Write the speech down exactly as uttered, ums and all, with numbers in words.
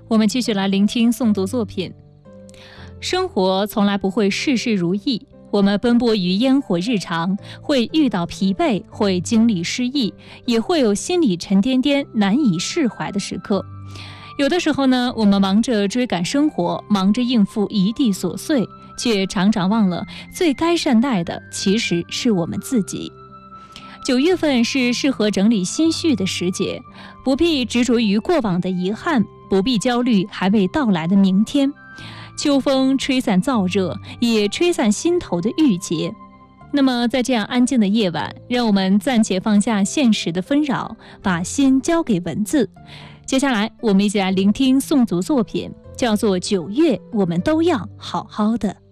我们继续来聆听诵读作品。生活从来不会事事如意，我们奔波于烟火日常，会遇到疲惫，会经历失意，也会有心里沉甸甸难以释怀的时刻。有的时候呢，我们忙着追赶生活，忙着应付一地琐碎，却常常忘了最该善待的其实是我们自己。九月份是适合整理心绪的时节，不必执着于过往的遗憾，不必焦虑还未到来的明天。秋风吹散燥热，也吹散心头的郁结。那么在这样安静的夜晚，让我们暂且放下现实的纷扰，把心交给文字。接下来我们一起来聆听诵读作品，叫做《九月我们都要好好的》。